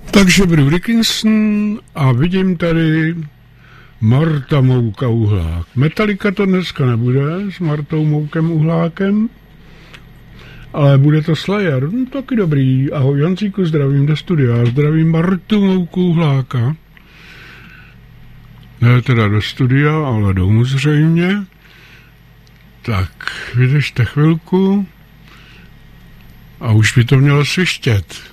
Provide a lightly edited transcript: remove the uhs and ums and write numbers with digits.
Takže Bruce Dickinson a vidím tady Marta Mouka Uhlák. Metallica to dneska nebude s Martou Moukem Uhlákem, ale bude to Slayer. No, taky dobrý. Ahoj Jancíku, zdravím do studia. Zdravím Martu Mouku Uhláka. Ne teda do studia, ale domů zřejmě. Tak, vydržte chvilku a už by to mělo svištět.